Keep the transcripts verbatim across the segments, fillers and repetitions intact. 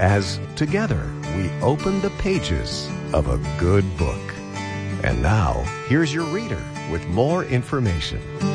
as together we open the pages of a good book. And now, here's your reader with more information.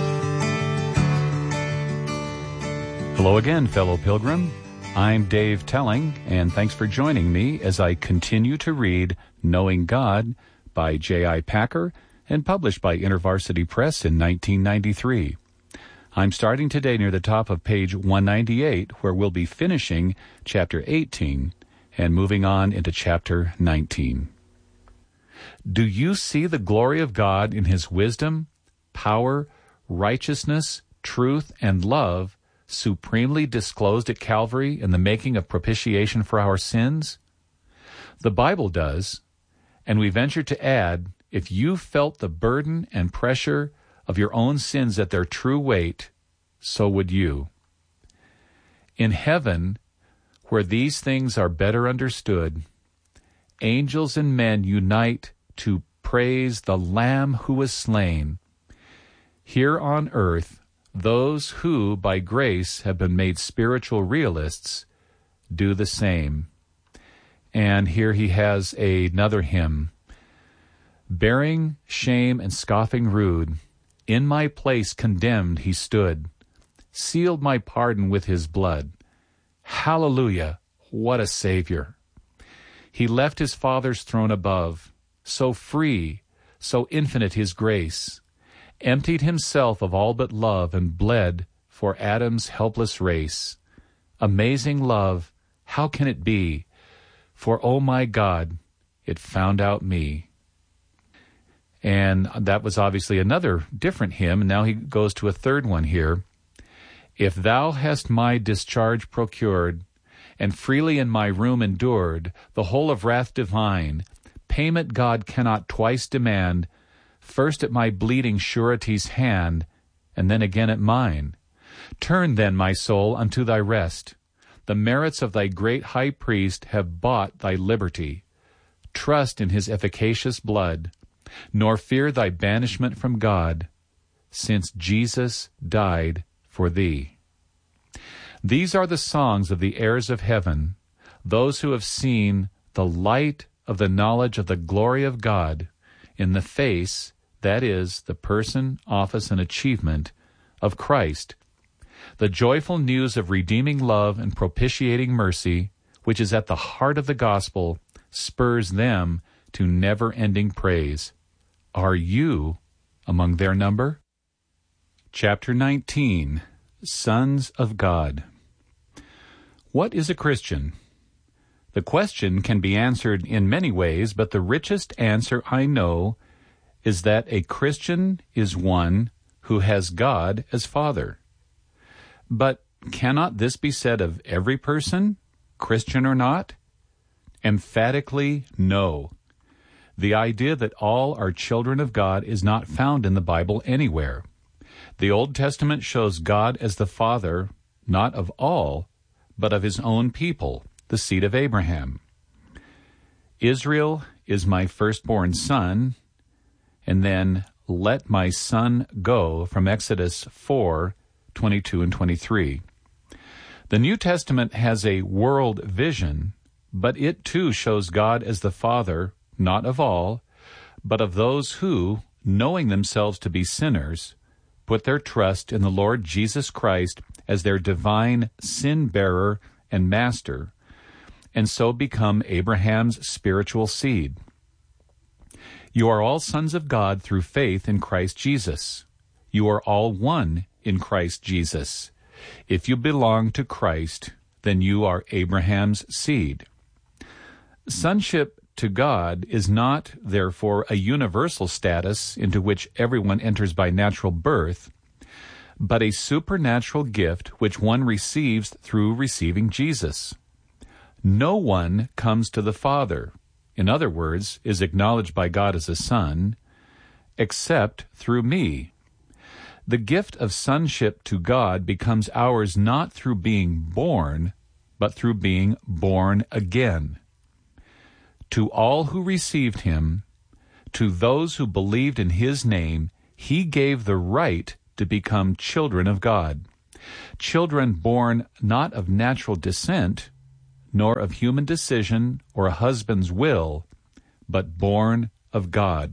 Hello again, fellow pilgrim. I'm Dave Telling, and thanks for joining me as I continue to read Knowing God by J I Packer and published by InterVarsity Press in nineteen ninety-three. I'm starting today near the top of page one ninety-eight, where we'll be finishing chapter eighteen and moving on into chapter nineteen. Do you see the glory of God in His wisdom, power, righteousness, truth, and love supremely disclosed at Calvary in the making of propitiation for our sins? The Bible does, and we venture to add, if you felt the burden and pressure of your own sins at their true weight, so would you. In heaven, where these things are better understood, angels and men unite to praise the Lamb who was slain. Here on earth, those who, by grace, have been made spiritual realists do the same. And here he has another hymn. Bearing shame and scoffing rude, in my place condemned he stood, sealed my pardon with his blood. Hallelujah, what a Savior! He left his Father's throne above, so free, so infinite his grace, emptied himself of all but love and bled for Adam's helpless race. Amazing love, how can it be? For, oh my God, it found out me. And that was obviously another different hymn, and now he goes to a third one here. If thou hast my discharge procured, and freely in my room endured the whole of wrath divine, payment God cannot twice demand, first at my bleeding surety's hand, and then again at mine. Turn then, my soul, unto thy rest. The merits of thy great high priest have bought thy liberty. Trust in his efficacious blood, nor fear thy banishment from God, since Jesus died for thee. These are the songs of the heirs of heaven, those who have seen the light of the knowledge of the glory of God in the face, that is, the person, office, and achievement of Christ. The joyful news of redeeming love and propitiating mercy, which is at the heart of the gospel, spurs them to never-ending praise. Are you among their number? Chapter nineteen, Sons of God. What is a Christian? The question can be answered in many ways, but the richest answer I know is that a Christian is one who has God as Father. But cannot this be said of every person, Christian or not? Emphatically, no. The idea that all are children of God is not found in the Bible anywhere. The Old Testament shows God as the Father, not of all, but of his own people, the seed of Abraham. Israel is my firstborn son, and then let my son go from Exodus four, twenty-two and twenty-three. The New Testament has a world vision, but it too shows God as the Father, not of all, but of those who, knowing themselves to be sinners, put their trust in the Lord Jesus Christ as their divine sin-bearer and master, and so become Abraham's spiritual seed. You are all sons of God through faith in Christ Jesus. You are all one in Christ Jesus. If you belong to Christ, then you are Abraham's seed. Sonship to God is not, therefore, a universal status into which everyone enters by natural birth, but a supernatural gift which one receives through receiving Jesus. No one comes to the Father, in other words, is acknowledged by God as a son, except through me. The gift of sonship to God becomes ours not through being born, but through being born again. To all who received him, to those who believed in his name, he gave the right to become children of God. Children born not of natural descent, nor of human decision or a husband's will, but born of God.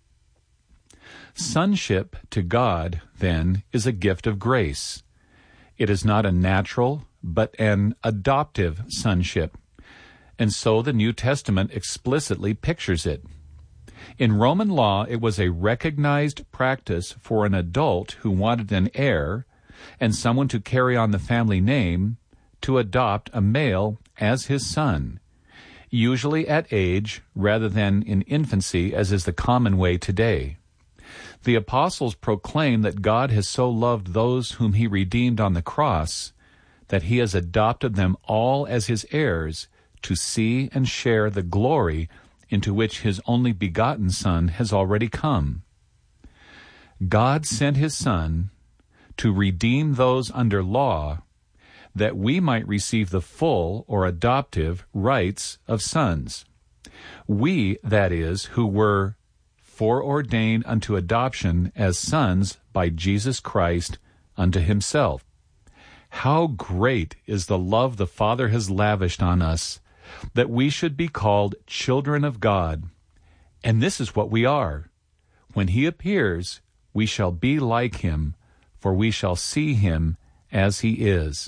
Sonship to God, then, is a gift of grace. It is not a natural, but an adoptive sonship, and so the New Testament explicitly pictures it. In Roman law, it was a recognized practice for an adult who wanted an heir and someone to carry on the family name to adopt a male as his son, usually at age rather than in infancy, as is the common way today. The apostles proclaim that God has so loved those whom he redeemed on the cross that he has adopted them all as his heirs to see and share the glory into which his only begotten Son has already come. God sent his Son to redeem those under law, that we might receive the full or adoptive rights of sons. We, that is, who were foreordained unto adoption as sons by Jesus Christ unto himself. How great is the love the Father has lavished on us, that we should be called children of God. And this is what we are. When he appears, we shall be like him, for we shall see him as he is.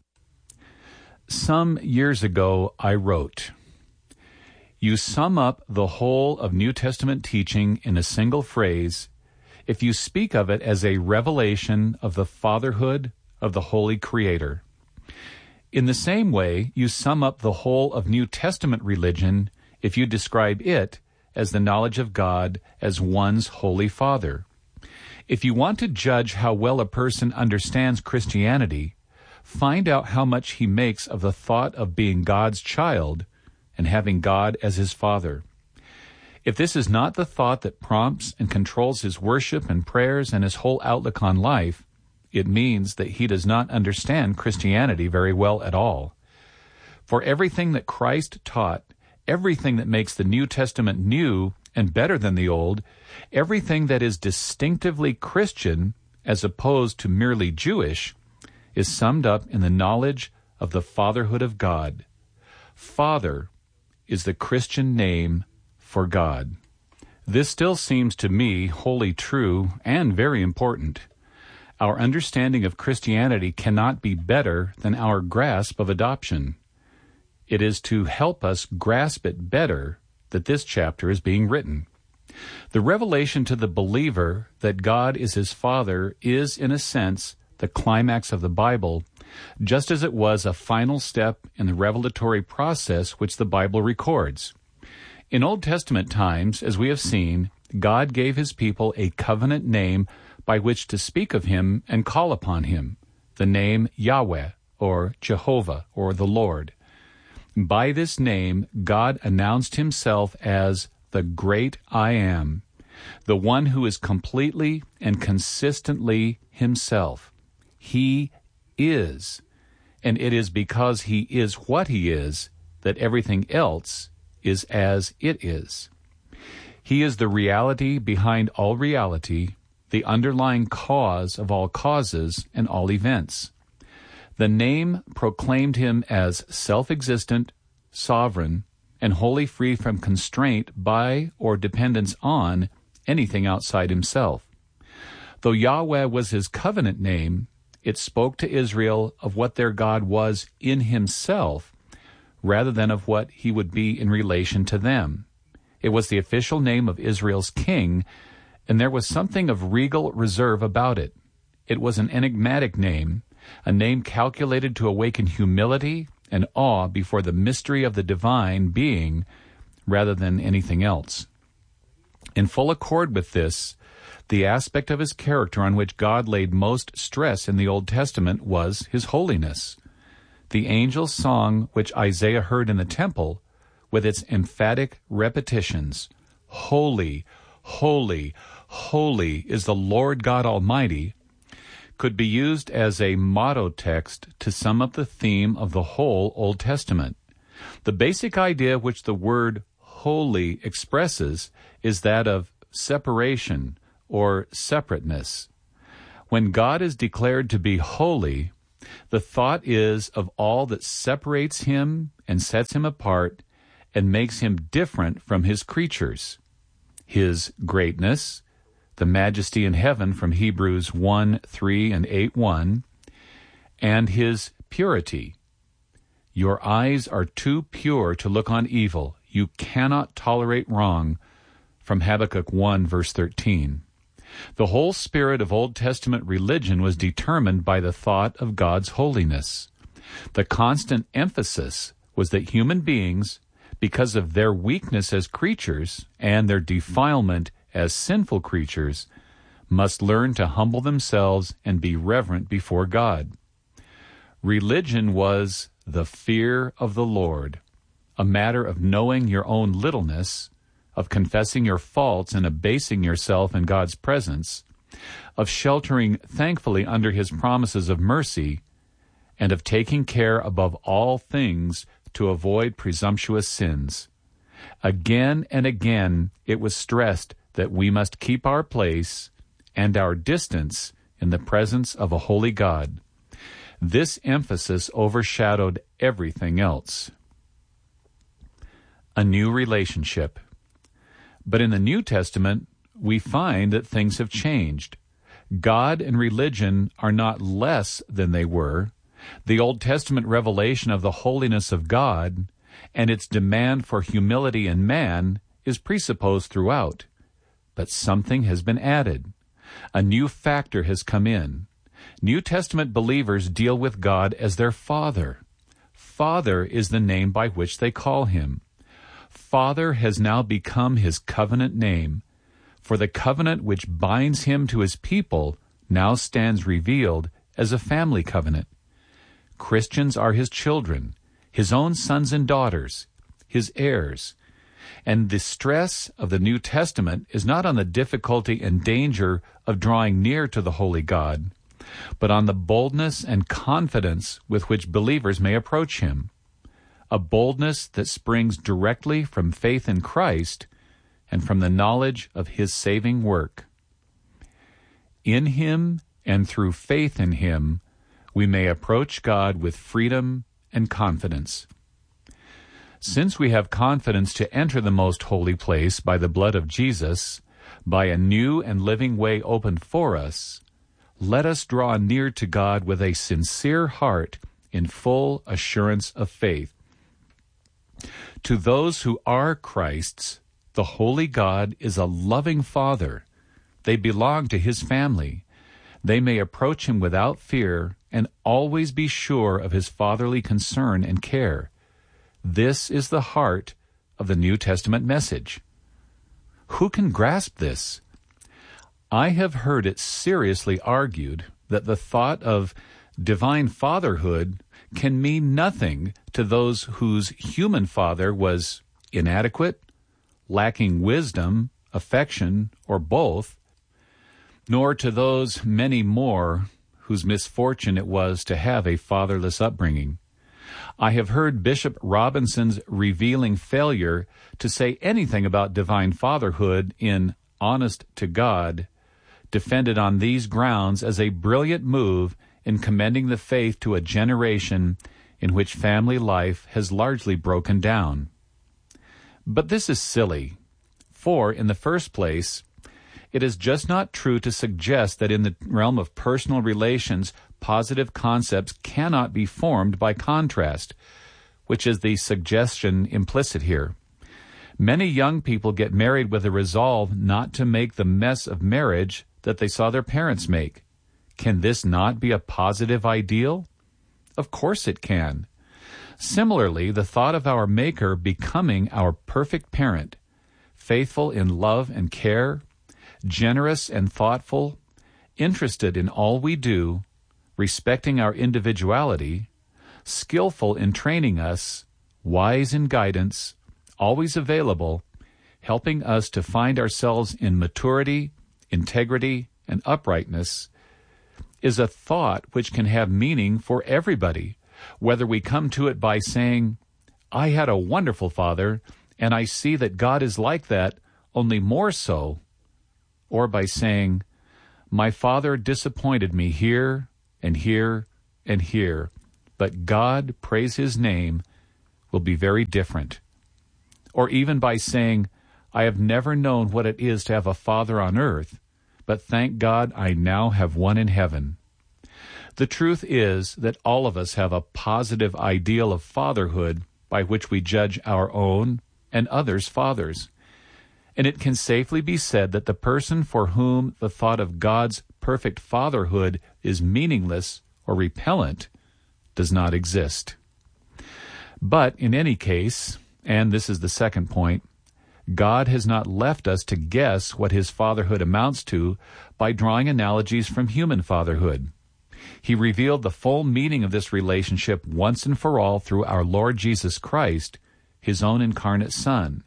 Some years ago I wrote, "You sum up the whole of New Testament teaching in a single phrase if you speak of it as a revelation of the fatherhood of the Holy Creator. In the same way, you sum up the whole of New Testament religion if you describe it as the knowledge of God as one's Holy Father. If you want to judge how well a person understands Christianity, find out how much he makes of the thought of being God's child and having God as his Father. If this is not the thought that prompts and controls his worship and prayers and his whole outlook on life, it means that he does not understand Christianity very well at all. For everything that Christ taught, everything that makes the New Testament new and better than the Old, everything that is distinctively Christian as opposed to merely Jewish, is summed up in the knowledge of the fatherhood of God. Father is the Christian name for God." This still seems to me wholly true and very important. Our understanding of Christianity cannot be better than our grasp of adoption. It is to help us grasp it better that this chapter is being written. The revelation to the believer that God is his Father is, in a sense, the climax of the Bible, just as it was a final step in the revelatory process which the Bible records. In Old Testament times, as we have seen, God gave his people a covenant name by which to speak of him and call upon him, the name Yahweh, or Jehovah, or the Lord. By this name, God announced himself as the great I Am, the one who is completely and consistently himself. He is, and it is because he is what he is that everything else is as it is. He is the reality behind all reality, the underlying cause of all causes and all events. The name proclaimed him as self-existent, sovereign, and wholly free from constraint by or dependence on anything outside himself. Though Yahweh was his covenant name, it spoke to Israel of what their God was in himself rather than of what he would be in relation to them. It was the official name of Israel's king, and there was something of regal reserve about it. It was an enigmatic name, a name calculated to awaken humility and awe before the mystery of the divine being rather than anything else. In full accord with this, the aspect of his character on which God laid most stress in the Old Testament was his holiness. The angel's song which Isaiah heard in the temple, with its emphatic repetitions, "Holy, holy, holy is the Lord God Almighty," could be used as a motto text to sum up the theme of the whole Old Testament. The basic idea which the word holy expresses is that of separation or separateness. When God is declared to be holy, The thought is of all that separates him and sets him apart and makes him different from his creatures. His greatness, the majesty in heaven from Hebrews one, three, and eight, one, and his purity. Your eyes are too pure to look on evil. You cannot tolerate wrong, from Habakkuk one, verse thirteen. The whole spirit of Old Testament religion was determined by the thought of God's holiness. The constant emphasis was that human beings, because of their weakness as creatures and their defilement as sinful creatures, must learn to humble themselves and be reverent before God. Religion was the fear of the Lord, a matter of knowing your own littleness, of confessing your faults and abasing yourself in God's presence, of sheltering thankfully under his promises of mercy, and of taking care above all things to avoid presumptuous sins. Again and again it was stressed that we must keep our place and our distance in the presence of a holy God. This emphasis overshadowed everything else. A new relationship. But in the New Testament, we find that things have changed. God and religion are not less than they were. The Old Testament revelation of the holiness of God and its demand for humility in man is presupposed throughout. But something has been added. A new factor has come in. New Testament believers deal with God as their Father. Father is the name by which they call him. Father has now become his covenant name, for the covenant which binds him to his people now stands revealed as a family covenant. Christians are his children, his own sons and daughters, his heirs. And the stress of the New Testament is not on the difficulty and danger of drawing near to the holy God, but on the boldness and confidence with which believers may approach him. A boldness that springs directly from faith in Christ and from the knowledge of his saving work. In him and through faith in him, we may approach God with freedom and confidence. Since we have confidence to enter the most holy place by the blood of Jesus, by a new and living way opened for us, let us draw near to God with a sincere heart in full assurance of faith. To those who are Christ's, the holy God is a loving Father. They belong to his family. They may approach him without fear and always be sure of his fatherly concern and care. This is the heart of the New Testament message. Who can grasp this? I have heard it seriously argued that the thought of divine fatherhood can mean nothing to those whose human father was inadequate, lacking wisdom, affection, or both, nor to those many more whose misfortune it was to have a fatherless upbringing. I have heard Bishop Robinson's revealing failure to say anything about divine fatherhood in Honest to God defended on these grounds as a brilliant move in commending the faith to a generation in which family life has largely broken down. But this is silly, for, in the first place, it is just not true to suggest that in the realm of personal relations, positive concepts cannot be formed by contrast, which is the suggestion implicit here. Many young people get married with a resolve not to make the mess of marriage that they saw their parents make. Can this not be a positive ideal? Of course it can. Similarly, the thought of our Maker becoming our perfect parent, faithful in love and care, generous and thoughtful, interested in all we do, respecting our individuality, skillful in training us, wise in guidance, always available, helping us to find ourselves in maturity, integrity, and uprightness, is a thought which can have meaning for everybody, whether we come to it by saying, I had a wonderful father, and I see that God is like that, only more so, or by saying, my father disappointed me here and here and here, but God, praise his name, will be very different. Or even by saying, I have never known what it is to have a father on earth, but thank God I now have one in heaven. The truth is that all of us have a positive ideal of fatherhood by which we judge our own and others' fathers. And it can safely be said that the person for whom the thought of God's perfect fatherhood is meaningless or repellent does not exist. But in any case, and this is the second point, God has not left us to guess what his fatherhood amounts to by drawing analogies from human fatherhood. He revealed the full meaning of this relationship once and for all through our Lord Jesus Christ, his own incarnate Son.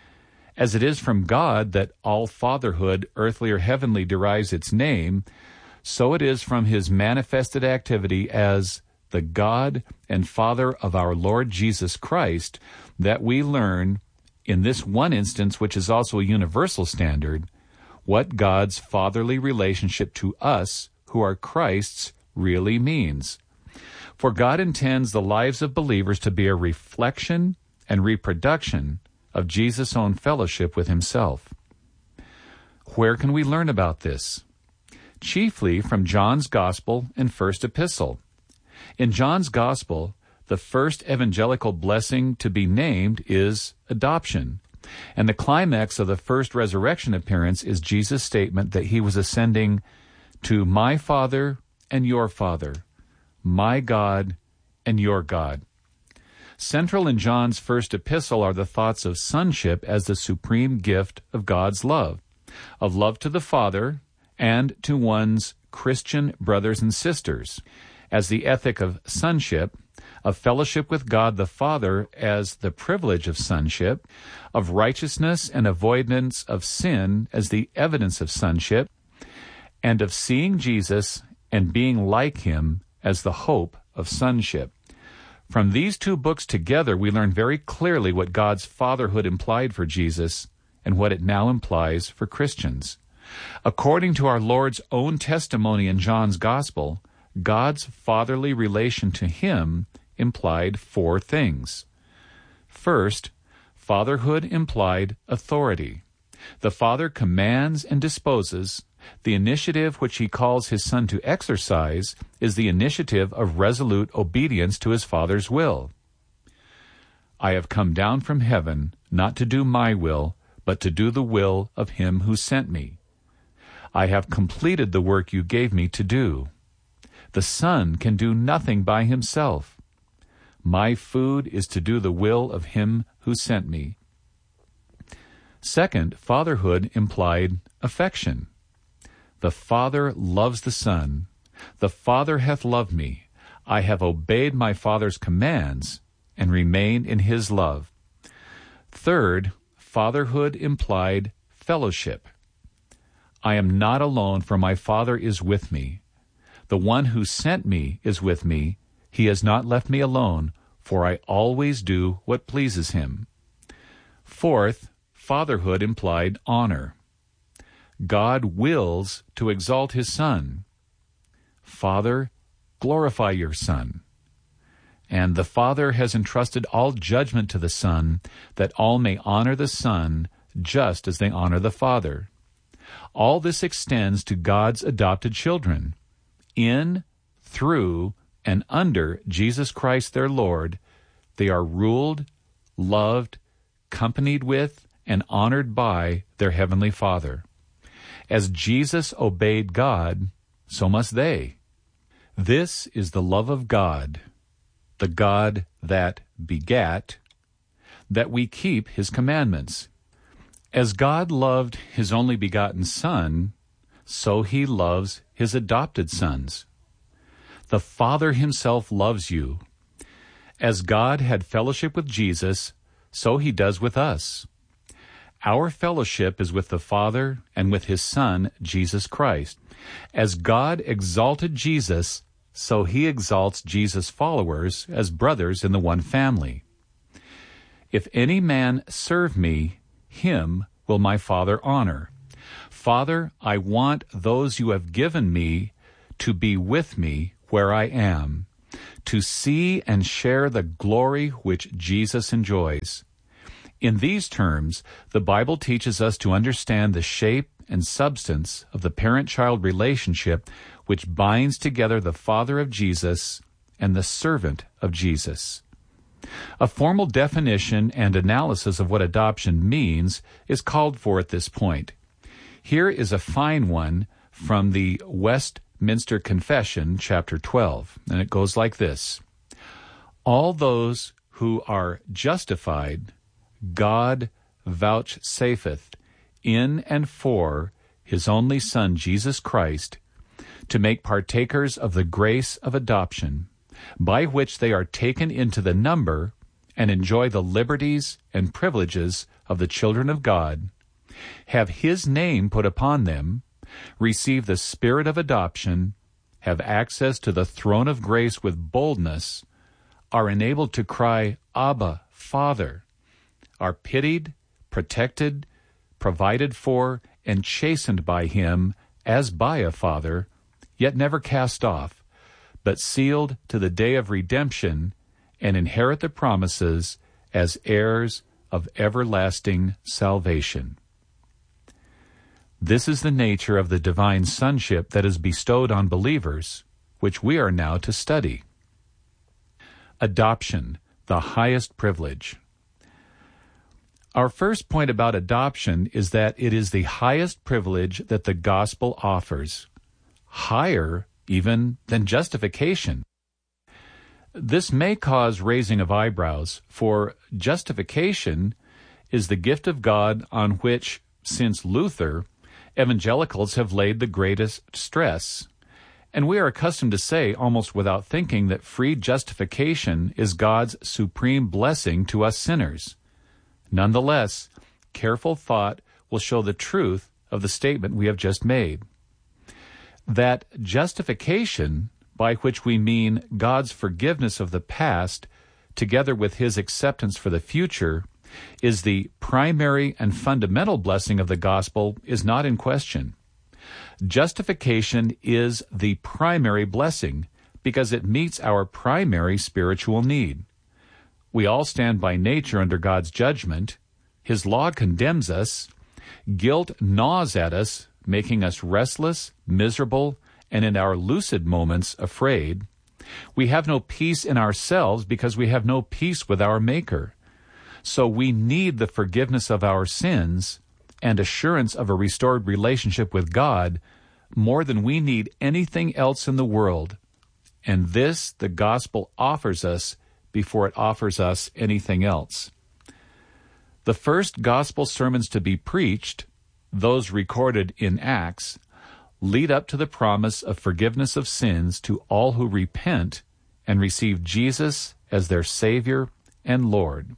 As it is from God that all fatherhood, earthly or heavenly, derives its name, so it is from his manifested activity as the God and Father of our Lord Jesus Christ that we learn, in this one instance, which is also a universal standard, what God's fatherly relationship to us, who are Christ's, really means. For God intends the lives of believers to be a reflection and reproduction of Jesus' own fellowship with himself. Where can we learn about this? Chiefly from John's Gospel and First Epistle. In John's Gospel, the first evangelical blessing to be named is adoption, and the climax of the first resurrection appearance is Jesus' statement that he was ascending to my Father and your Father, my God and your God. Central in John's first epistle are the thoughts of sonship as the supreme gift of God's love, of love to the Father and to one's Christian brothers and sisters, as the ethic of sonship, of fellowship with God the Father as the privilege of sonship, of righteousness and avoidance of sin as the evidence of sonship, and of seeing Jesus and being like him as the hope of sonship. From these two books together, we learn very clearly what God's fatherhood implied for Jesus and what it now implies for Christians. According to our Lord's own testimony in John's Gospel, God's fatherly relation to him implied four things. First, fatherhood implied authority. The Father commands and disposes. The initiative which he calls his Son to exercise is the initiative of resolute obedience to his Father's will. I have come down from heaven not to do my will, but to do the will of him who sent me. I have completed the work you gave me to do. The Son can do nothing by himself. My food is to do the will of him who sent me. Second, fatherhood implied affection. The Father loves the Son. The Father hath loved me. I have obeyed my Father's commands and remain in his love. Third, fatherhood implied fellowship. I am not alone, for my Father is with me. The one who sent me is with me. He has not left me alone, for I always do what pleases him. Fourth, fatherhood implied honor. God wills to exalt his Son. Father, glorify your Son. And the Father has entrusted all judgment to the Son, that all may honor the Son just as they honor the Father. All this extends to God's adopted children. In, through, and under Jesus Christ their Lord, they are ruled, loved, companied with, and honored by their Heavenly Father. As Jesus obeyed God, so must they. This is the love of God, the God that begat, that we keep his commandments. As God loved his only begotten Son, so he loves his adopted sons. The Father himself loves you. As God had fellowship with Jesus, so he does with us. Our fellowship is with the Father and with his Son, Jesus Christ. As God exalted Jesus, so he exalts Jesus' followers as brothers in the one family. If any man serve me, him will my Father honor. Father, I want those you have given me to be with me where I am, to see and share the glory which Jesus enjoys. In these terms, the Bible teaches us to understand the shape and substance of the parent-child relationship which binds together the Father of Jesus and the servant of Jesus. A formal definition and analysis of what adoption means is called for at this point. Here is a fine one from the Westminster Confession, chapter twelve, and it goes like this. All those who are justified, God vouchsafeth in and for his only Son, Jesus Christ, to make partakers of the grace of adoption, by which they are taken into the number and enjoy the liberties and privileges of the children of God, have his name put upon them, receive the spirit of adoption, have access to the throne of grace with boldness, are enabled to cry, Abba, Father, are pitied, protected, provided for, and chastened by him as by a father, yet never cast off, but sealed to the day of redemption, and inherit the promises as heirs of everlasting salvation. This is the nature of the divine sonship that is bestowed on believers, which we are now to study. Adoption, the highest privilege. Our first point about adoption is that it is the highest privilege that the gospel offers, higher even than justification. This may cause raising of eyebrows, for justification is the gift of God on which, since Luther, evangelicals have laid the greatest stress, and we are accustomed to say, almost without thinking, that free justification is God's supreme blessing to us sinners. Nonetheless, careful thought will show the truth of the statement we have just made. That justification, by which we mean God's forgiveness of the past, together with his acceptance for the future, is the primary and fundamental blessing of the gospel, is not in question. Justification is the primary blessing because it meets our primary spiritual need. We all stand by nature under God's judgment. His law condemns us. Guilt gnaws at us, making us restless, miserable, and in our lucid moments, afraid. We have no peace in ourselves because we have no peace with our Maker. So we need the forgiveness of our sins and assurance of a restored relationship with God more than we need anything else in the world. And this the gospel offers us before it offers us anything else. The first gospel sermons to be preached, those recorded in Acts, lead up to the promise of forgiveness of sins to all who repent and receive Jesus as their Savior and Lord.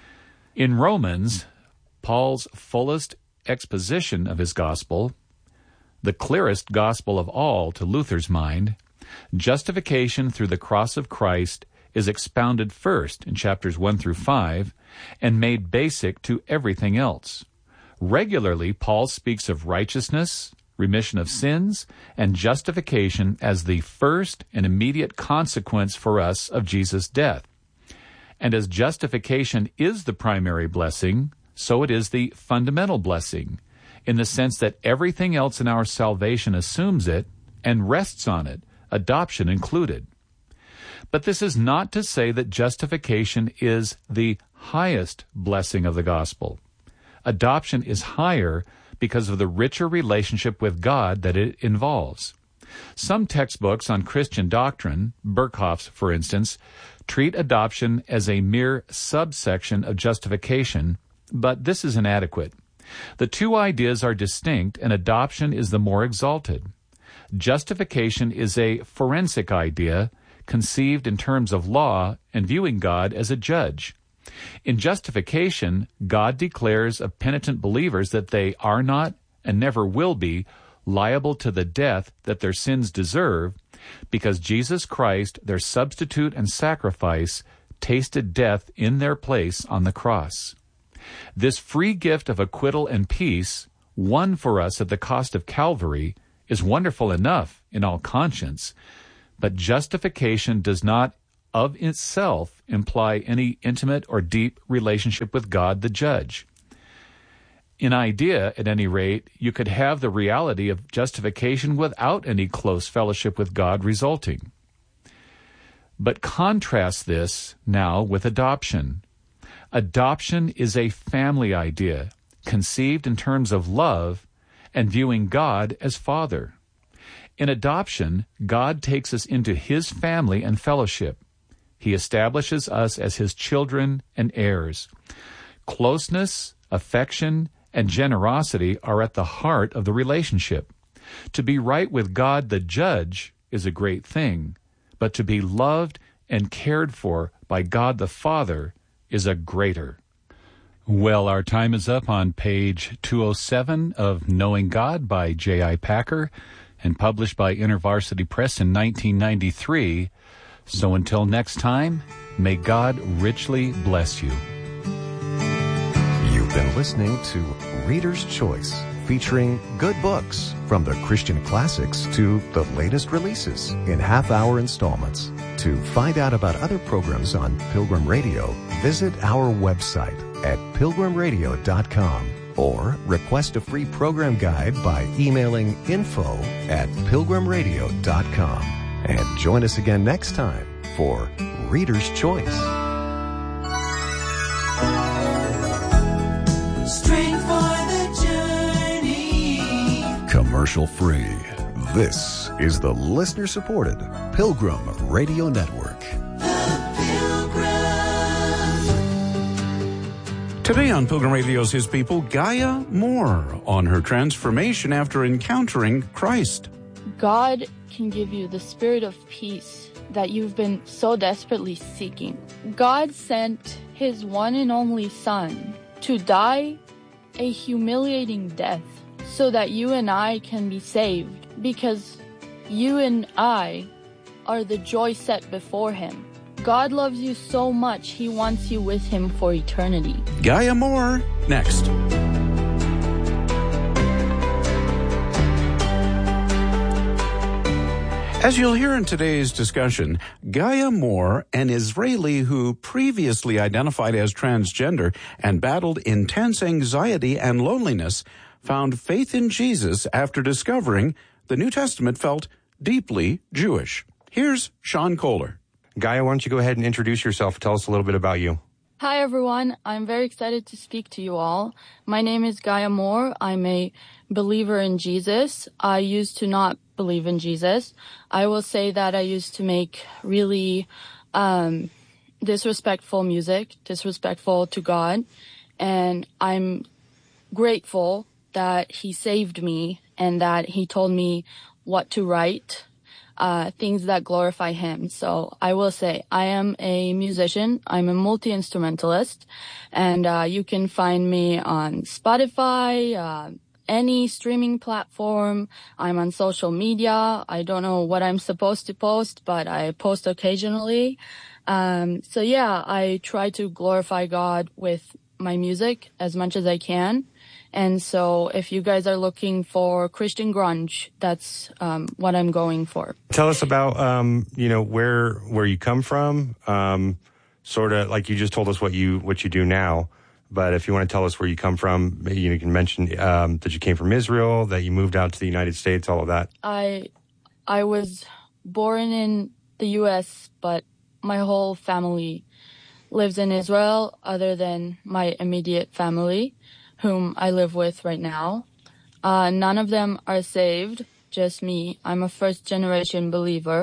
In Romans, Paul's fullest exposition of his gospel, the clearest gospel of all to Luther's mind, justification through the cross of Christ is expounded first in chapters one through five and made basic to everything else. Regularly, Paul speaks of righteousness, remission of sins, and justification as the first and immediate consequence for us of Jesus' death. And as justification is the primary blessing, so it is the fundamental blessing, in the sense that everything else in our salvation assumes it and rests on it, adoption included. But this is not to say that justification is the highest blessing of the gospel. Adoption is higher because of the richer relationship with God that it involves. Some textbooks on Christian doctrine, Berkhoff's for instance, treat adoption as a mere subsection of justification, but this is inadequate. The two ideas are distinct, and adoption is the more exalted. Justification is a forensic idea, conceived in terms of law and viewing God as a judge. In justification, God declares of penitent believers that they are not and never will be liable to the death that their sins deserve, because Jesus Christ, their substitute and sacrifice, tasted death in their place on the cross. This free gift of acquittal and peace, won for us at the cost of Calvary, is wonderful enough in all conscience, but justification does not of itself imply any intimate or deep relationship with God the judge. In idea, at any rate, you could have the reality of justification without any close fellowship with God resulting. But contrast this now with adoption. Adoption is a family idea, conceived in terms of love and viewing God as Father. In adoption, God takes us into His family and fellowship. He establishes us as His children and heirs. Closeness, affection, and generosity are at the heart of the relationship. To be right with God the judge is a great thing, but to be loved and cared for by God the Father is a greater. Well, our time is up on page two oh seven of Knowing God by J I Packer and published by InterVarsity Press in nineteen ninety-three. So until next time, may God richly bless you. You've been listening to Reader's Choice, featuring good books from the Christian classics to the latest releases in half-hour installments. To find out about other programs on Pilgrim Radio, visit our website at pilgrim radio dot com or request a free program guide by emailing info at pilgrim radio dot com. And join us again next time for Reader's Choice. Strength for the journey. Commercial free. This is the listener-supported Pilgrim Radio Network. The Pilgrim. Today on Pilgrim Radio's His People, Gaia Moore on her transformation after encountering Christ. God can give you the spirit of peace that you've been so desperately seeking. God sent His one and only Son to die a humiliating death so that you and I can be saved, because you and I are the joy set before Him. God loves you so much, He wants you with Him for eternity. Gaia Moore, next. As you'll hear in today's discussion, Gaia Moore, an Israeli who previously identified as transgender and battled intense anxiety and loneliness, found faith in Jesus after discovering the New Testament felt deeply Jewish. Here's Sean Kohler. Gaia, why don't you go ahead and introduce yourself? Tell us a little bit about you. Hi everyone, I'm very excited to speak to you all. My name is Gaia Moore. I'm a believer in Jesus. I used to not believe in Jesus. I will say that I used to make really um, disrespectful music, disrespectful to God, and I'm grateful that He saved me and that He told me what to write, uh, things that glorify Him. So I will say I am a musician. I'm a multi-instrumentalist, and uh, you can find me on Spotify, uh, any streaming platform. I'm on social media. I don't know what I'm supposed to post, but I post occasionally. Um, so yeah, I try to glorify God with my music as much as I can. And so if you guys are looking for Christian grunge, that's um, what I'm going for. Tell us about, um, you know, where where you come from, um, sort of like you just told us what you what you do now. But if you want to tell us where you come from, you can mention um, that you came from Israel, that you moved out to the United States, all of that. I I was born in the U S, but my whole family lives in Israel, other than my immediate family, whom I live with right now. Uh, none of them are saved, just me. I'm a first-generation believer.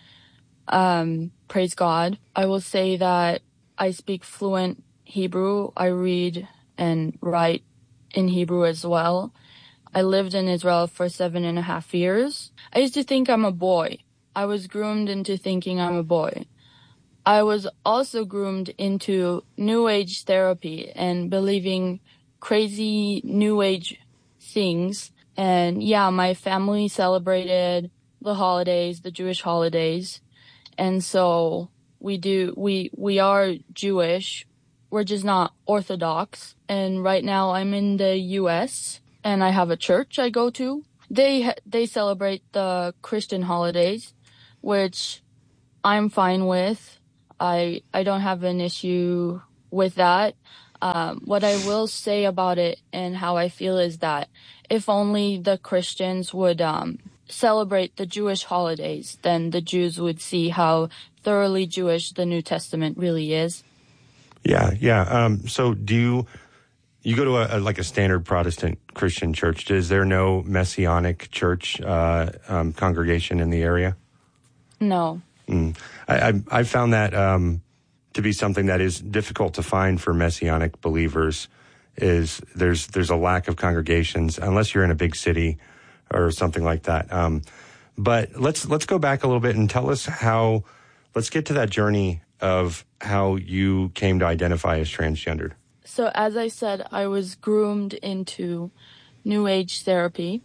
Um, praise God. I will say that I speak fluent Hebrew. I read and write in Hebrew as well. I lived in Israel for seven and a half years. I used to think I'm a boy. I was groomed into thinking I'm a boy. I was also groomed into New Age therapy and believing crazy New Age things. And yeah, my family celebrated the holidays, the Jewish holidays. And so we do, we, we are Jewish. We're just not Orthodox. And right now I'm in the U S and I have a church I go to. They, they celebrate the Christian holidays, which I'm fine with. I I don't have an issue with that. Um, what I will say about it and how I feel is that if only the Christians would um, celebrate the Jewish holidays, then the Jews would see how thoroughly Jewish the New Testament really is. Yeah, yeah. Um, so do you, you go to a, a like a standard Protestant Christian church. Is there no Messianic church uh, um, congregation in the area? No. Mm. I, I, I found that um, to be something that is difficult to find for Messianic believers. Is there's there's a lack of congregations unless you're in a big city or something like that. Um, but let's let's go back a little bit and tell us how. Let's get to that journey of how you came to identify as transgendered. So as I said, I was groomed into New Age therapy.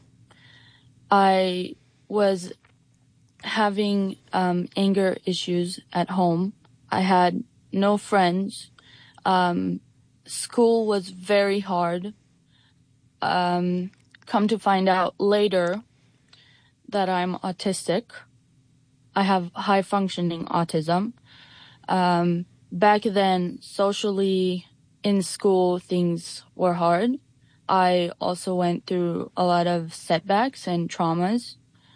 I was having um, anger issues at home. I had no friends. Um, school was very hard. Um, come to find out later that I'm autistic. I have high functioning autism. Um, back then, socially in school, things were hard. I also went through a lot of setbacks and traumas.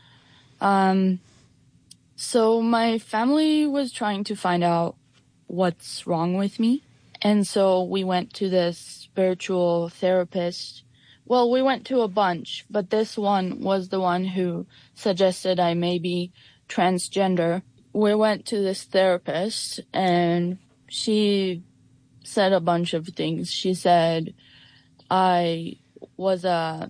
Um, so my family was trying to find out what's wrong with me. And so we went to this spiritual therapist. Well, we went to a bunch, but this one was the one who suggested I may be transgender. We went to this therapist and she said a bunch of things. She said I was a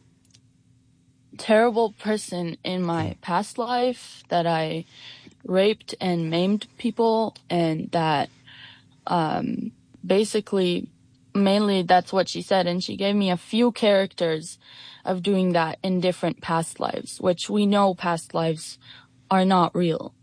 terrible person in my past life, that I raped and maimed people, and that um, basically, mainly that's what she said. And she gave me a few characters of doing that in different past lives, which we know past lives are not real.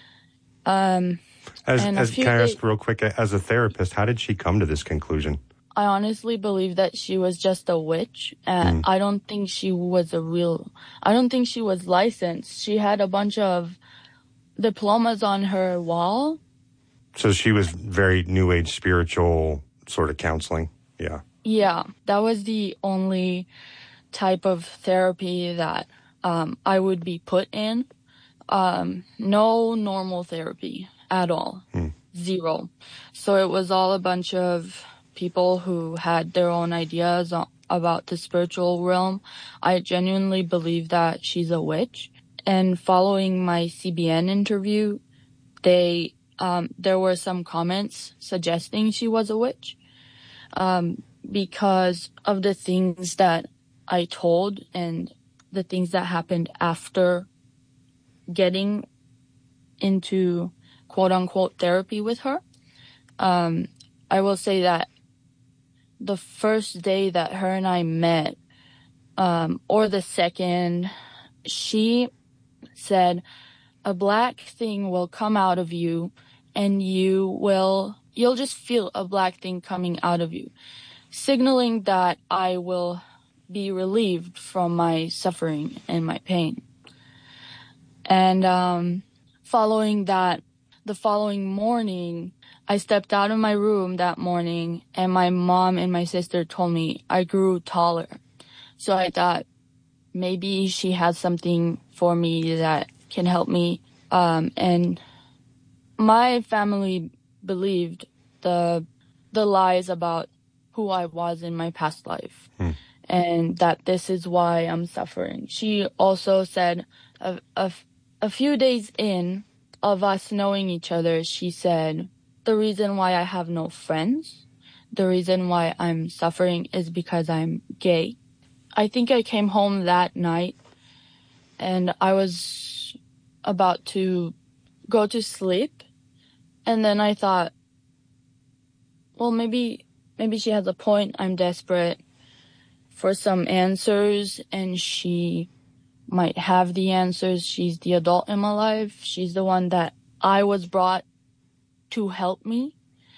Um, As, and as a few can I ask days- real quick, as a therapist, how did she come to this conclusion? I honestly believe that she was just a witch, and I don't think she was a real, I don't think she was licensed. She had a bunch of diplomas on her wall. So she was very New Age spiritual sort of counseling. Yeah. Yeah, that was the only type of therapy that um, I would be put in. Um, no normal therapy at all. Zero. So it was all a bunch of people who had their own ideas o- about the spiritual realm. I genuinely believe that she's a witch. And following my C B N interview, they um, there were some comments suggesting she was a witch um, because of the things that I told and the things that happened after getting into quote-unquote therapy with her. Um, I will say that the first day that her and I met, um, or the second, she said, a black thing will come out of you and you will, you'll just feel a black thing coming out of you, signaling that I will be relieved from my suffering and my pain. And um, following that, the following morning, I stepped out of my room that morning and my mom and my sister told me I grew taller. So I thought maybe she has something for me that can help me. Um, and my family believed the the lies about who I was in my past life. Hmm. And that this is why I'm suffering. She also said a, a, a few days in of us knowing each other, she said, the reason why I have no friends, the reason why I'm suffering is because I'm gay. I think I came home that night and I was about to go to sleep. And then I thought, well, maybe, maybe she has a point. I'm desperate for some answers and she might have the answers. She's the adult in my life. She's the one that I was brought to help me.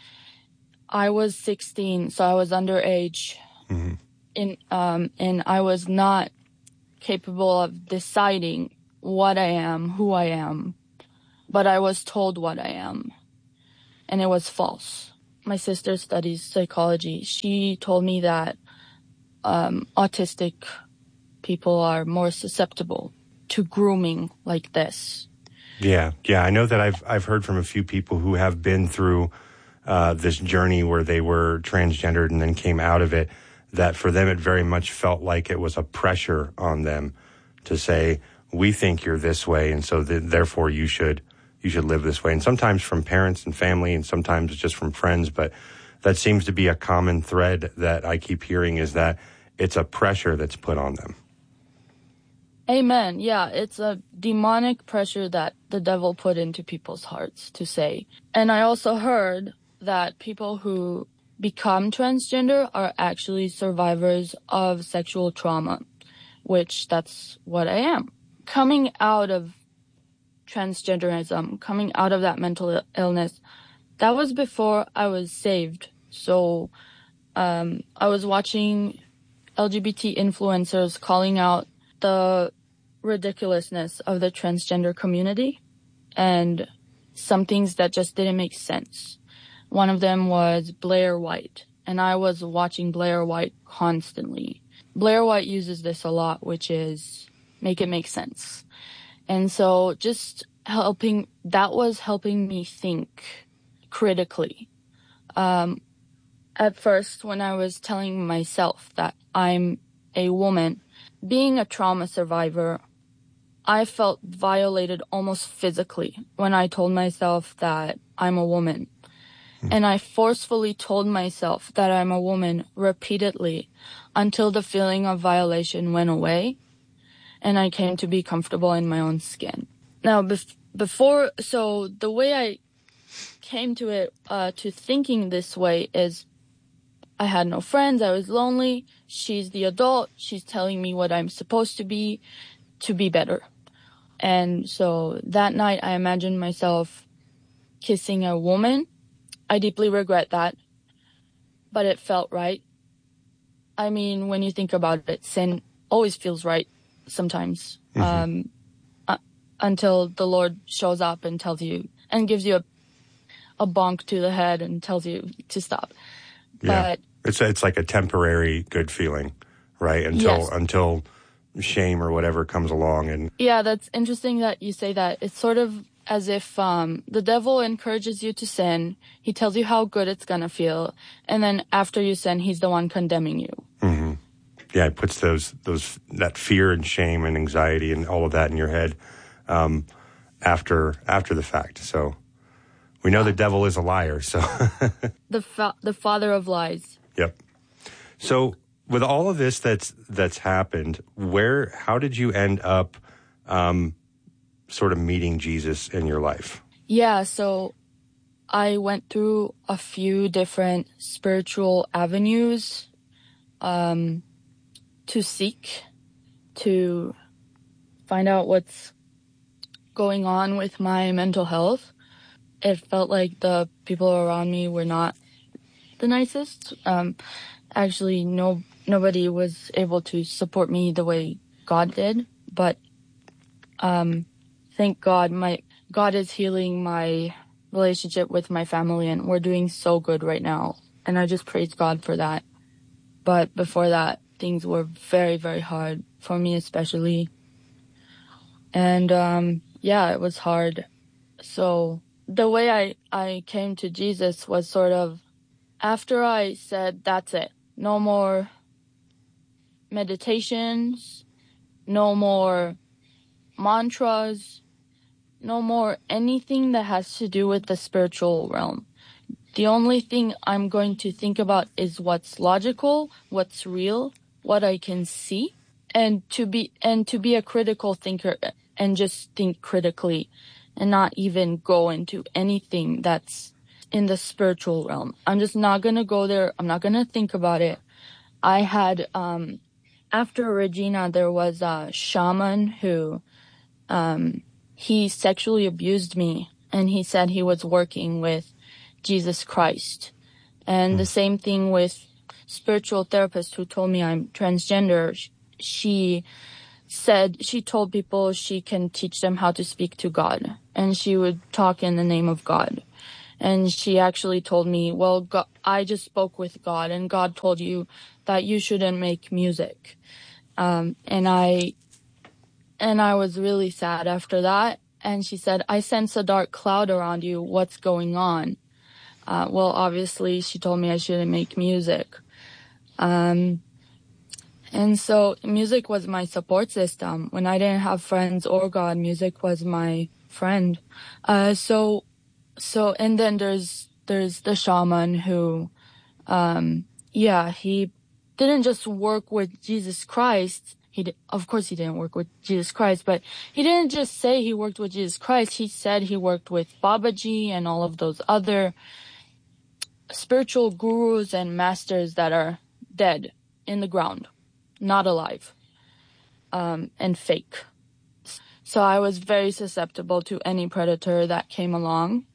I was sixteen, so I was underage. Mm-hmm. In, um, and I was not capable of deciding what I am, who I am, but I was told what I am. and it was false. My sister studies psychology. She told me that um, autistic people are more susceptible to grooming like this. Yeah, yeah. I know that I've I've heard from a few people who have been through uh, this journey where they were transgendered and then came out of it, that for them it very much felt like it was a pressure on them to say, we think you're this way, and so th- therefore you should you should live this way. And sometimes from parents and family, and sometimes just from friends, but that seems to be a common thread that I keep hearing, is that it's a pressure that's put on them. Amen. Yeah, it's a demonic pressure that the devil put into people's hearts to say. And I also heard that people who become transgender are actually survivors of sexual trauma, which that's what I am. Coming out of transgenderism, coming out of that mental illness, that was before I was saved. So um, I was watching L G B T influencers calling out the ridiculousness of the transgender community and some things that just didn't make sense. One of them was Blair White, and I was watching Blair White constantly. Blair White uses this a lot, which is make it make sense. And so just helping, that was helping me think critically. Um, at first, when I was telling myself that I'm a woman, being a trauma survivor, I felt violated almost physically when I told myself that I'm a woman. And I forcefully told myself that I'm a woman repeatedly until the feeling of violation went away and I came to be comfortable in my own skin. Now, bef- before, so the way I came to it, uh, to thinking this way is I had no friends, I was lonely, she's the adult, she's telling me what I'm supposed to be, to be better. And so that night I imagined myself kissing a woman. I deeply regret that, but it felt right. I mean, when you think about it, sin always feels right sometimes, mm-hmm. um, uh, until the Lord shows up and tells you, and gives you a, a bonk to the head and tells you to stop. Yeah. But it's it's like a temporary good feeling, right? Until yes. until shame or whatever comes along. And yeah, that's interesting that you say that. It's sort of as if um, the devil encourages you to sin. He tells you how good it's going to feel. And then after you sin, he's the one condemning you. Mm-hmm. Yeah, it puts those, those, that fear and shame and anxiety and all of that in your head um, after, after the fact. So we know the devil is a liar. So the fa- the father of lies. Yep. So with all of this that's, that's happened, where, how did you end up, um, sort of meeting Jesus in your life? Yeah, so I went through a few different spiritual avenues um, to seek, to find out what's going on with my mental health. It felt like the people around me were not the nicest. Um, actually, no, nobody was able to support me the way God did, but um, thank God, my God is healing my relationship with my family, and we're doing so good right now. And I just praise God for that. But before that, things were very, very hard for me, especially. And um, yeah, it was hard. So the way I, I came to Jesus was sort of after I said, that's it. No more meditations, no more mantras, no more anything that has to do with the spiritual realm. The only thing I'm going to think about is what's logical, what's real, what I can see, and to be and to be a critical thinker and just think critically and not even go into anything that's in the spiritual realm. I'm just not going to go there. I'm not going to think about it. I had, um, after Regina, there was a shaman who, um, he sexually abused me, and he said he was working with Jesus Christ. And the same thing with spiritual therapist who told me I'm transgender. She said, she told people she can teach them how to speak to God, and she would talk in the name of God. And she actually told me, well, God, I just spoke with God, and God told you that you shouldn't make music. Um, and I, and I was really sad after that. And she said, I sense a dark cloud around you. What's going on? Uh, well, obviously she told me I shouldn't make music. Um, and so music was my support system. When I didn't have friends or God, music was my friend. Uh, so, so, and then there's, there's the shaman who, um, yeah, he didn't just work with Jesus Christ. He did, of course he didn't work with Jesus Christ, but he didn't just say he worked with Jesus Christ. He said he worked with Babaji and all of those other spiritual gurus and masters that are dead in the ground, not alive, um, and fake. So I was very susceptible to any predator that came along.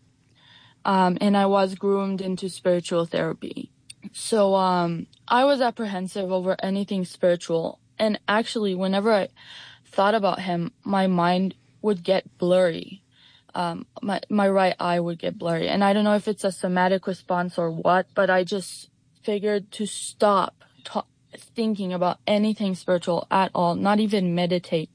Um, and I was groomed into spiritual therapy. So, um, I was apprehensive over anything spiritual. And actually, whenever I thought about him, my mind would get blurry. Um, my, my right eye would get blurry. And I don't know if it's a somatic response or what, but I just figured to stop ta- thinking about anything spiritual at all, not even meditate.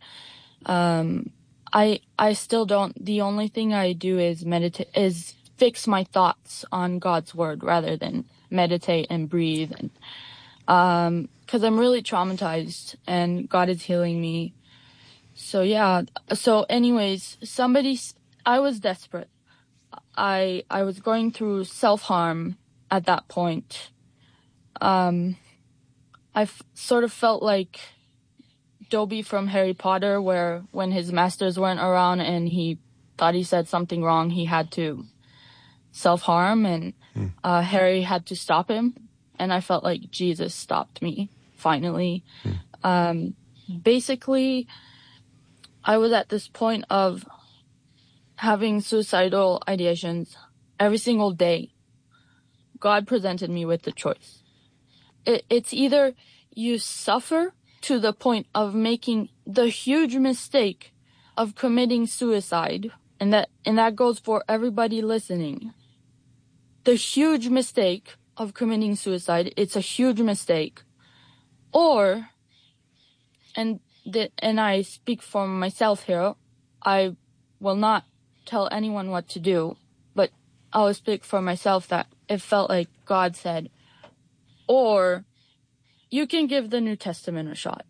Um, I, I still don't, the only thing I do is meditate, is fix my thoughts on God's word rather than meditate and breathe. And, um, cause I'm really traumatized and God is healing me. So yeah. So anyways, somebody, I was desperate. I, I was going through self-harm at that point. Um, I f- sort of felt like Dobby from Harry Potter, where when his masters weren't around and he thought he said something wrong, he had to self-harm, and uh, Harry had to stop him. And I felt like Jesus stopped me, finally. Um, basically, I was at this point of having suicidal ideations every single day. God presented me with the choice. It, it's either you suffer to the point of making the huge mistake of committing suicide, and that and that goes for everybody listening. The huge mistake of committing suicide, it's a huge mistake. Or, and the, and I speak for myself here, I will not tell anyone what to do, but I will speak for myself that it felt like God said, or you can give the New Testament a shot.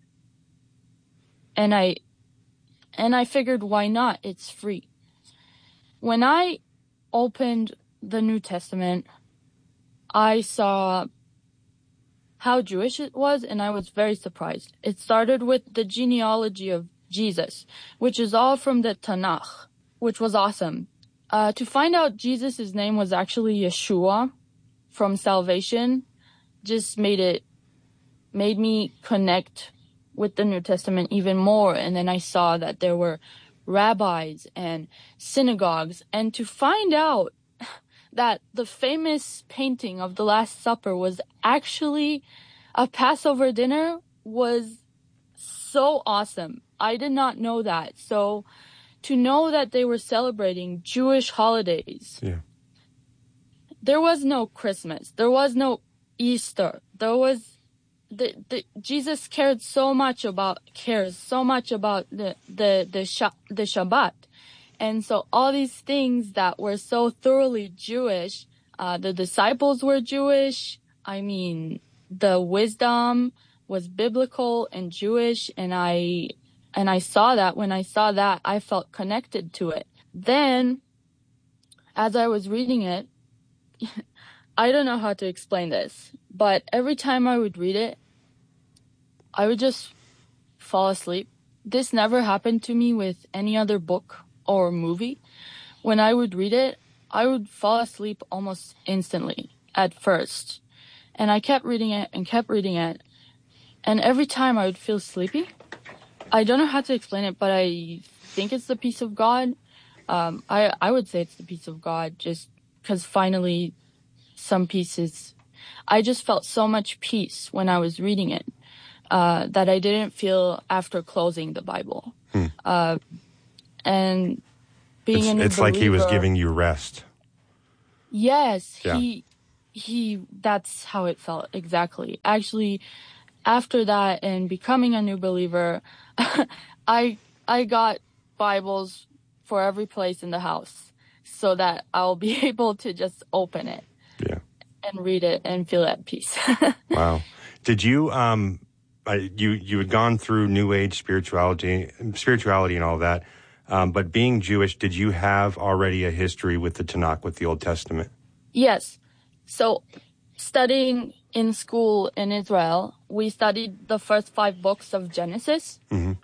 And I, and I figured, why not? It's free. When I opened the New Testament, I saw how Jewish it was, and I was very surprised. It started with the genealogy of Jesus, which is all from the Tanakh, which was awesome. Uh, to find out Jesus' name was actually Yeshua from salvation just made it, made me connect with the New Testament even more. And then I saw that there were rabbis and synagogues, and to find out that the famous painting of the Last Supper was actually a Passover dinner was so awesome. I did not know that. So to know that they were celebrating Jewish holidays. Yeah. There was no Christmas. There was no Easter. There was the, the Jesus cared so much about cares so much about the the the, Sha, the Shabbat. And so all these things that were so thoroughly Jewish, uh, the disciples were Jewish. I mean, the wisdom was biblical and Jewish. And I, and I saw that. When I saw that, I felt connected to it. Then, as I was reading it, I don't know how to explain this, but every time I would read it, I would just fall asleep. This never happened to me with any other book or movie. When I would read it, I would fall asleep almost instantly at first. And I kept reading it and kept reading it. And every time I would feel sleepy. I don't know how to explain it, but I think it's the peace of God. Um, I, I would say it's the peace of God, just because finally some pieces, I just felt so much peace when I was reading it, uh, that I didn't feel after closing the Bible. Hmm. Uh, And being it's, a new it's like he was believer- giving you rest. Yes, Yeah. he, he, that's how it felt, exactly. Actually, after that and becoming a new believer, I, I got Bibles for every place in the house so that I'll be able to just open it Yeah. and read it and feel at peace. Wow. Did you, um, uh, you, you had gone through New Age spirituality, spirituality and all that. Um, but being Jewish, did you have already a history with the Tanakh, with the Old Testament? Yes. So studying in school in Israel, we studied the first five books of Genesis. Mm-hmm.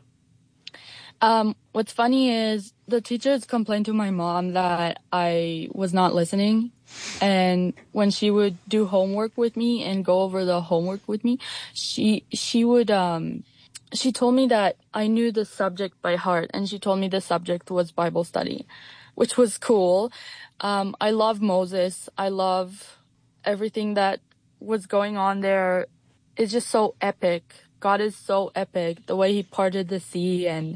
Um, what's funny is the teachers complained to my mom that I was not listening. And when she would do homework with me and go over the homework with me, she, she would, um, she told me that I knew the subject by heart, and she told me the subject was Bible study, which was cool. Um, I love Moses. I love everything that was going on there. It's just so epic. God is so epic. The way he parted the sea and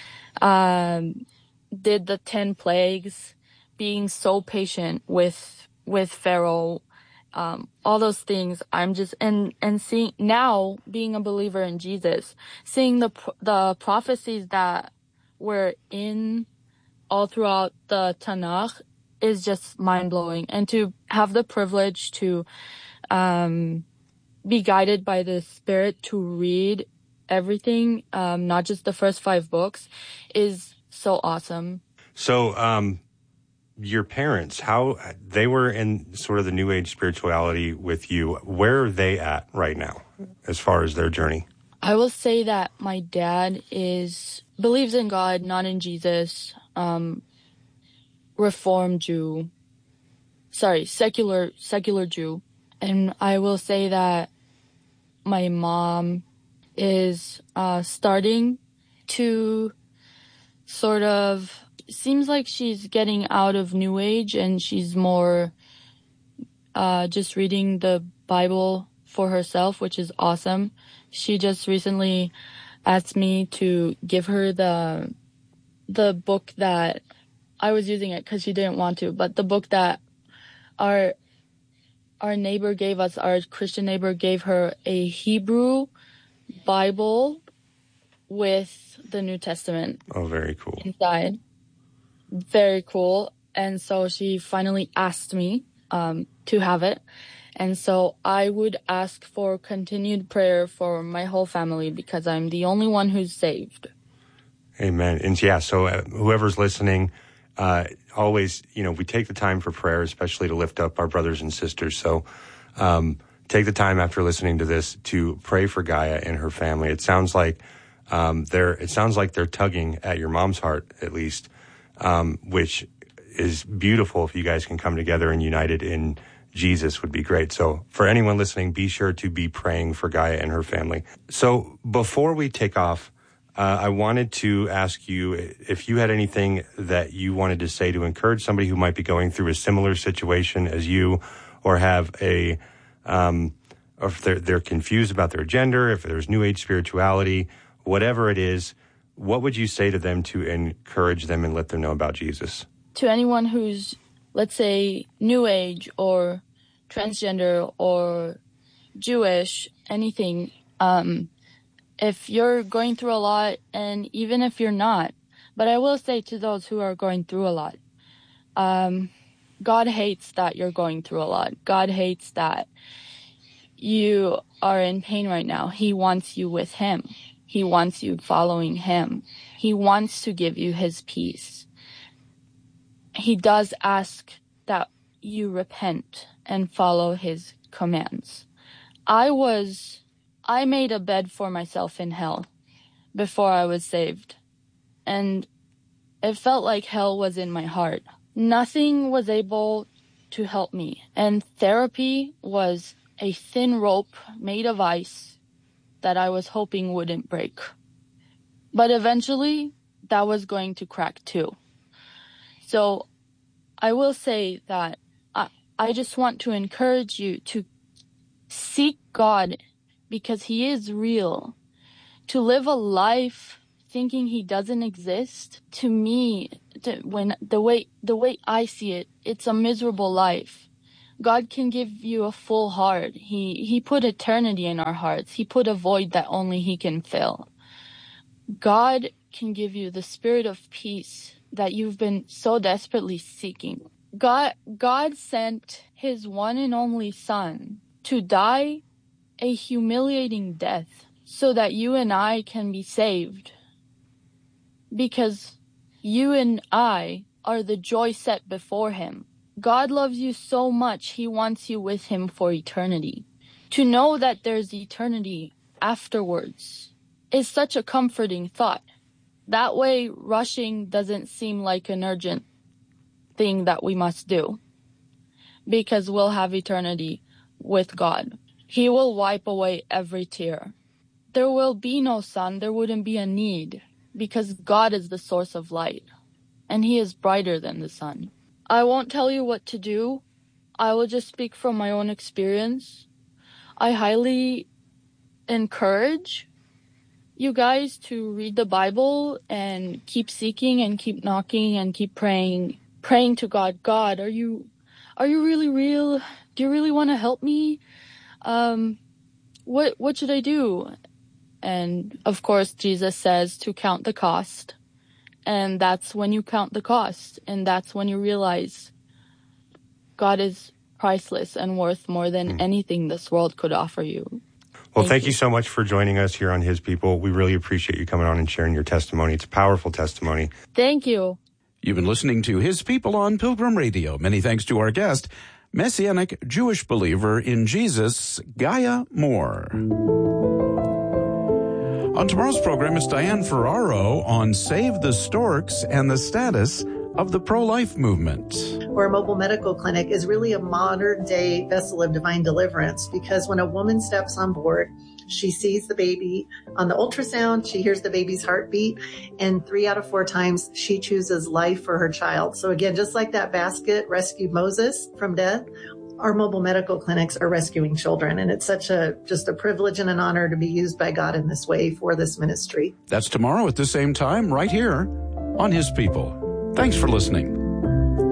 um, did the ten plagues, being so patient with with Pharaoh, um, all those things. I'm just and and seeing now being a believer in Jesus, seeing the the prophecies that were in all throughout the Tanakh is just mind blowing, and to have the privilege to um, be guided by the Spirit to read everything, um, not just the first five books, is so awesome. So, um, your parents, how they were in sort of the New Age spirituality with you, where are they at right now as far as their journey? I will say that my dad is believes in God, not in Jesus. Um, Reformed Jew, sorry, secular secular Jew, and I will say that my mom is uh, starting to sort of seems like she's getting out of New Age, and she's more uh, just reading the Bible for herself, which is awesome. She just recently asked me to give her the the book that I was using it because she didn't want to, but the book that our our neighbor gave us, our Christian neighbor gave her a Hebrew Bible with the New Testament. Oh, very cool. Inside. Very cool. And so she finally asked me um, to have it. And so I would ask for continued prayer for my whole family because I'm the only one who's saved. Amen. And yeah, so uh, whoever's listening, uh, always, you know, we take the time for prayer, especially to lift up our brothers and sisters. So um, take the time after listening to this to pray for Gaia and her family. It sounds like um, they're, it sounds like they're tugging at your mom's heart, at least, um, which is beautiful. If you guys can come together and united in Jesus would be great. So for anyone listening, be sure to be praying for Gaia and her family. So before we take off, uh, I wanted to ask you if you had anything that you wanted to say to encourage somebody who might be going through a similar situation as you, or have a, um, or if they're, they're confused about their gender, if there's New Age spirituality, whatever it is, what would you say to them to encourage them and let them know about Jesus? To anyone who's, let's say, New Age or transgender or Jewish, anything, um, if you're going through a lot, and even if you're not, but I will say to those who are going through a lot, um, God hates that you're going through a lot. God hates that you are in pain right now. He wants you with him. He wants you following him. He wants to give you his peace. He does ask that you repent and follow his commands. I was, I made a bed for myself in hell before I was saved. And it felt like hell was in my heart. Nothing was able to help me. And therapy was a thin rope made of ice that I was hoping wouldn't break. But eventually, that was going to crack too. So I will say that I, I just want to encourage you to seek God because he is real. To live a life thinking he doesn't exist, to me, to, when the way the way I see it, it's a miserable life. God can give you a full heart. He he put eternity in our hearts. He put a void that only He can fill. God can give you the spirit of peace that you've been so desperately seeking. God God sent His one and only Son to die a humiliating death so that you and I can be saved. Because you and I are the joy set before Him. God loves you so much, He wants you with Him for eternity. To know that there's eternity afterwards is such a comforting thought. That way, rushing doesn't seem like an urgent thing that we must do. Because we'll have eternity with God. He will wipe away every tear. There will be no sun, there wouldn't be a need. Because God is the source of light. And He is brighter than the sun. I won't tell you what to do. I will just speak from my own experience. I highly encourage you guys to read the Bible and keep seeking and keep knocking and keep praying, praying to God. God, are you, are you really real? Do you really want to help me? Um, what, what should I do? And of course, Jesus says to count the cost. And that's when you count the cost. And that's when you realize God is priceless and worth more than anything this world could offer you. Well, Thank thank you. you so much for joining us here on His People. We really appreciate you coming on and sharing your testimony. It's a powerful testimony. Thank you. You've been listening to His People on Pilgrim Radio. Many thanks to our guest, Messianic Jewish believer in Jesus, Gaia Moore. On tomorrow's program is Diane Ferraro on Save the Storks and the status of the pro-life movement. Our mobile medical clinic is really a modern day vessel of divine deliverance, because when a woman steps on board, she sees the baby on the ultrasound, she hears the baby's heartbeat, and three out of four times she chooses life for her child. So again, just like that basket rescued Moses from death, our mobile medical clinics are rescuing children. And it's such a, just a privilege and an honor to be used by God in this way for this ministry. That's tomorrow at the same time, right here on His People. Thanks for listening.